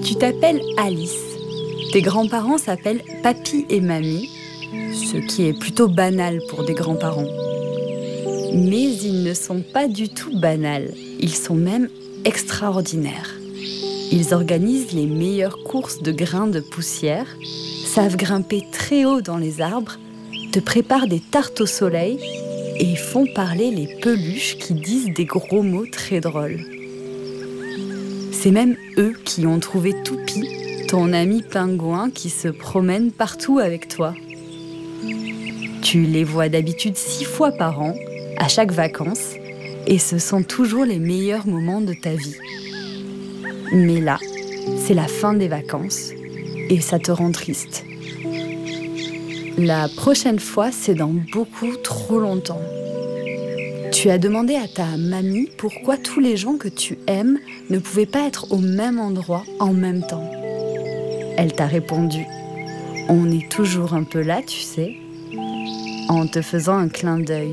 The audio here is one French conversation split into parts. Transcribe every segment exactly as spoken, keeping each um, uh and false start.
Tu t'appelles Alice. Tes grands-parents s'appellent Papy et Mamie, ce qui est plutôt banal pour des grands-parents. Mais ils ne sont pas du tout banals, ils sont même extraordinaires. Ils organisent les meilleures courses de grains de poussière, savent grimper très haut dans les arbres, te préparent des tartes au soleil et font parler les peluches qui disent des gros mots très drôles. C'est même eux qui ont trouvé Toupie, ton ami pingouin qui se promène partout avec toi. Tu les vois d'habitude six fois par an, à chaque vacances, et ce sont toujours les meilleurs moments de ta vie. Mais là, c'est la fin des vacances, et ça te rend triste. La prochaine fois, c'est dans beaucoup trop longtemps. Tu as demandé à ta mamie pourquoi tous les gens que tu aimes ne pouvaient pas être au même endroit en même temps. Elle t'a répondu « On est toujours un peu là, tu sais », en te faisant un clin d'œil.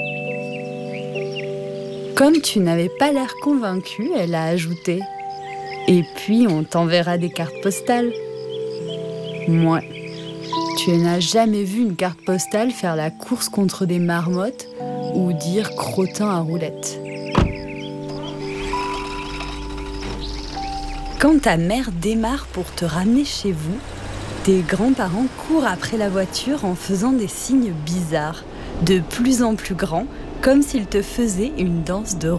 Comme tu n'avais pas l'air convaincu, elle a ajouté « Et puis on t'enverra des cartes postales ». Moi, tu n'as jamais vu une carte postale faire la course contre des marmottes ou dire crottin à roulettes. Quand ta mère démarre pour te ramener chez vous, tes grands-parents courent après la voiture en faisant des signes bizarres, de plus en plus grands, comme s'ils te faisaient une danse de